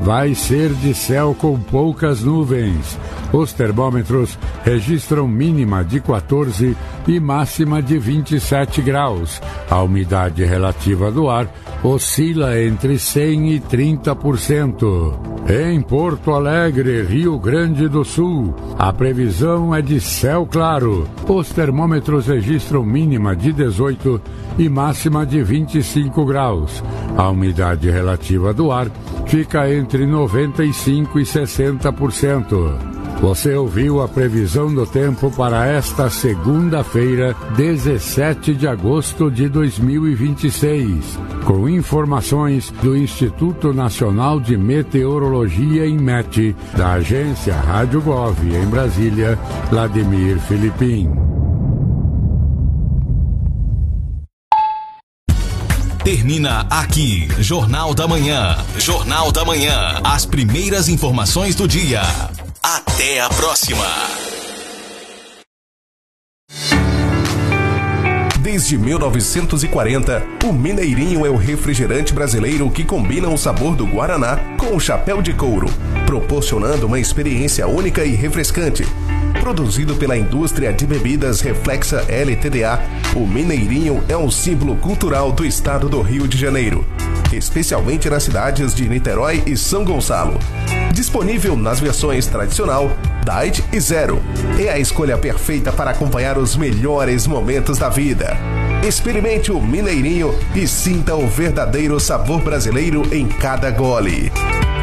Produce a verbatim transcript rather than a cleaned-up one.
vai ser de céu com poucas nuvens. Os termômetros registram mínima de quatorze e máxima de vinte e sete graus. A umidade relativa do ar oscila entre cem e trinta por cento. Em Porto Alegre, Rio Grande do Sul, a previsão é de céu claro. Os termômetros registram mínima de dezoito e máxima de vinte e cinco graus. A umidade relativa do ar fica entre noventa e cinco e sessenta por cento. Você ouviu a previsão do tempo para esta segunda-feira, dezessete de agosto de dois mil e vinte e seis, com informações do Instituto Nacional de Meteorologia, INMET, da agência Rádio Gov, em Brasília, Vladimir Filipim. Termina aqui, Jornal da Manhã. Jornal da Manhã, as primeiras informações do dia. Até a próxima. Desde mil novecentos e quarenta, o Mineirinho é o refrigerante brasileiro que combina o sabor do Guaraná com o chapéu de couro, proporcionando uma experiência única e refrescante. Produzido pela indústria de bebidas Reflexa L T D A, o Mineirinho é um símbolo cultural do estado do Rio de Janeiro, especialmente nas cidades de Niterói e São Gonçalo. Disponível nas versões tradicional, Diet e Zero. É a escolha perfeita para acompanhar os melhores momentos da vida. Experimente o Mineirinho e sinta o verdadeiro sabor brasileiro em cada gole.